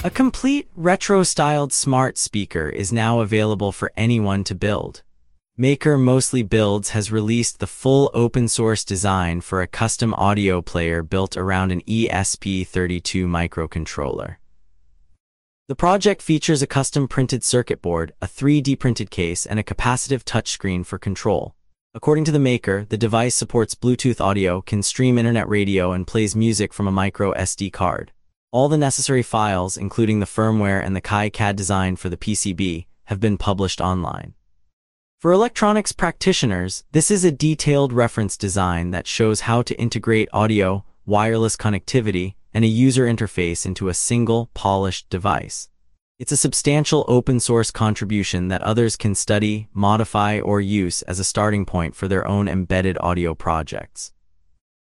A complete, retro-styled smart speaker is now available for anyone to build. Maker Mostly Builds has released the full open-source design for a custom audio player built around an ESP32 microcontroller. The project features a custom printed circuit board, a 3D printed case, and a capacitive touchscreen for control. According to the maker, the device supports Bluetooth audio, can stream internet radio, and plays music from a micro SD card. All the necessary files, including the firmware and the KiCad design for the PCB, have been published online. For electronics practitioners, this is a detailed reference design that shows how to integrate audio, wireless connectivity, and a user interface into a single, polished device. It's a substantial open-source contribution that others can study, modify, or use as a starting point for their own embedded audio projects.